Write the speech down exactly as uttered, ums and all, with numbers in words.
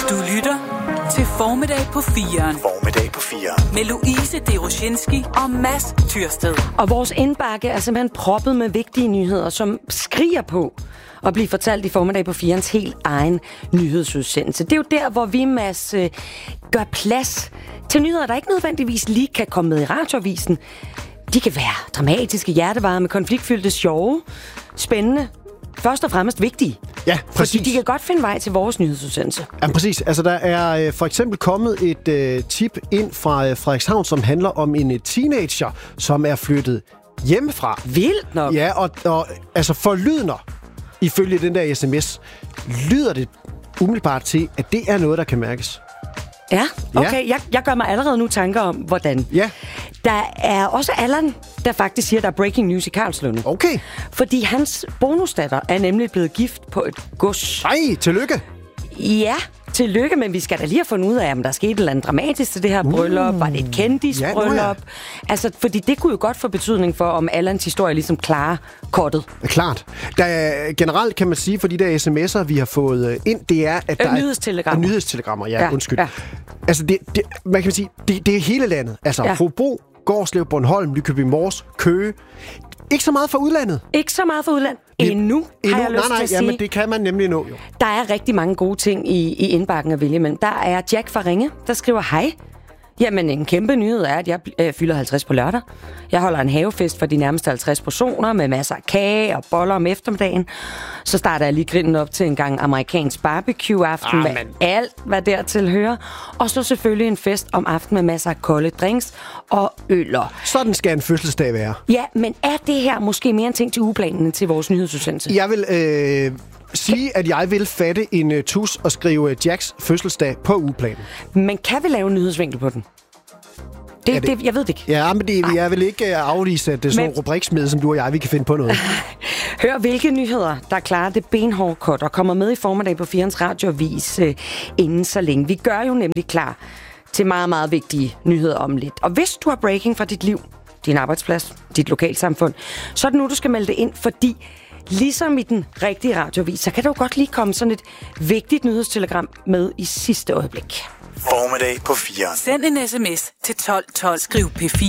Du lytter til Formiddag på firen. Formiddag på firen. Med Louise Deroshinski og Mads Tyrsted. Og vores indbakke er simpelthen proppet med vigtige nyheder, som skriger på at blive fortalt i Formiddag på firens helt egen nyhedsudsendelse. Det er jo der, hvor vi, Mads, øh, gør plads til nyheder, der ikke nødvendigvis lige kan komme med i radioavisen. De kan være dramatiske, hjertevarme, konfliktfyldte, sjove, spændende, først og fremmest vigtige. Ja, præcis. Fordi de kan godt finde vej til vores nyhedsudsendelse. Ja, præcis. Altså, der er øh, for eksempel kommet et øh, tip ind fra øh, Frederikshavn, som handler om en øh, teenager, som er flyttet hjemmefra. Vildt nok. Ja, og, og altså forlydender, ifølge den der sms, lyder det umiddelbart til, at det er noget, der kan mærkes. Ja, okay. Ja. Jeg, jeg gør mig allerede nu tanker om, hvordan. Ja. Der er også Allan, der faktisk siger, at der er breaking news i Karlslunde. Okay. Fordi hans bonusdatter er nemlig blevet gift på et gods. Ej, tillykke. Ja, tillykke, men vi skal da lige have fundet ud af, om der skete et eller andet dramatisk til det her bryllup. Uh. Var det et kendisbryllup? Ja, ja. Altså, fordi det kunne jo godt få betydning for, om Allans historie ligesom klarer kortet. Klart. Der er, generelt kan man sige, for de der sms'er, vi har fået ind, det er, at der øh, nyhedstelegrammer. er... Nyhedstelegrammer, ja, ja undskyld. Ja. Altså, det, det, man kan sige, det, det er hele landet. Altså, ja. Hobro, Gårdslev, Bornholm, Nykøbing Mors, Køge. Ikke så meget fra udlandet. Ikke så meget fra udlandet. Endnu, Endnu, har jeg lyst nej, nej, til at ja, sige. men det kan man nemlig nå, jo. Der er rigtig mange gode ting i, i indbakken at vælge imellem. Der er Jack fra Ringe, der skriver hej. Jamen, en kæmpe nyhed er, at jeg øh, fylder halvtreds på lørdag. Jeg holder en havefest for de nærmeste halvtreds personer med masser af kage og boller om eftermiddagen. Så starter jeg lige grinden op til en gang amerikansk barbecue-aften ah, med man. alt, hvad dertil hører. Og så selvfølgelig en fest om aftenen med masser af kolde drinks og øller. Sådan skal en fødselsdag være. Ja, men er det her måske mere en ting til ugeplanen til vores nyhedsudsendelse? Jeg vil øh, sige, at jeg vil fatte en uh, tus og skrive uh, Jacks fødselsdag på ugeplanen. Men kan vi lave en nyhedsvinkel på den? Det, det, det, jeg ved det ikke. Ja, men det, jeg vil ikke uh, afvise, at det er sådan men... nogle rubriksmed, som du og jeg, vi kan finde på noget. Hør, hvilke nyheder, der klarer det benhårde kort og kommer med i Formiddag på firens radioavis øh, inden så længe. Vi gør jo nemlig klar til meget, meget vigtige nyheder om lidt. Og hvis du har breaking fra dit liv, din arbejdsplads, dit lokalsamfund, så er det nu, du skal melde det ind, fordi ligesom i den rigtige radioavis, så kan der jo godt lige komme sådan et vigtigt nyhedstelegram med i sidste øjeblik. Formiddag på firen. Send en sms til tolv tolv. Skriv P fire.